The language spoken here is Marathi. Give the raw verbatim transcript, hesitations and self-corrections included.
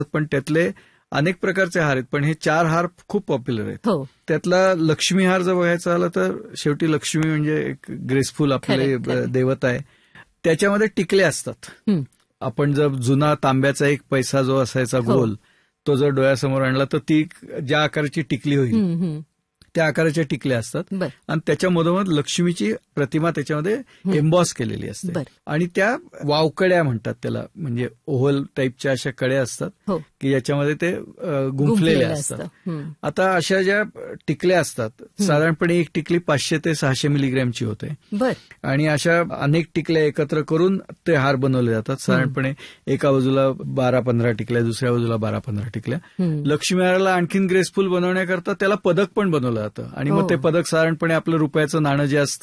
पण त्यातले अनेक प्रकारचे हार आहेत, पण हे चार हार खूप पॉप्युलर आहेत. हो. त्यातला लक्ष्मी हार जर बघायचा झाला तर शेवटी लक्ष्मी म्हणजे एक ग्रेसफुल आपले देवता आहे. त्याच्यामध्ये टिकले असतात. आपण जर जुना तांब्याचा एक पैसा जो असायचा गोल, तो जर डोळ्यासमोर आणला तर ती ज्या आकाराची टिकली होईल त्या आकाराच्या टिकल्या असतात आणि त्याच्या मधोमध लक्ष्मीची प्रतिमा त्याच्यामध्ये एम्बॉस केलेली असते आणि त्या वावकड्या म्हणतात त्याला, म्हणजे ओव्हल टाईपच्या अशा कड्या असतात की याच्यामध्ये ते गुंफलेले असतात. आता अशा ज्या टिकल्या असतात साधारणपणे एक टिकली पाचशे ते सहाशे मिलीग्रॅमची होते आणि अशा अनेक टिकल्या एकत्र करून ते हार बनवले जातात. साधारणपणे एका बाजूला बारा पंधरा टिकल्या, दुसऱ्या बाजूला बारा पंधरा टिकल्या. लक्ष्मी हाराला आणखीन ग्रेसफुल बनवण्याकरता त्याला पदक पण बनवलं जातं आणि मग ते पदक साधारणपणे आपलं रुपयाचं नाणं जे असतं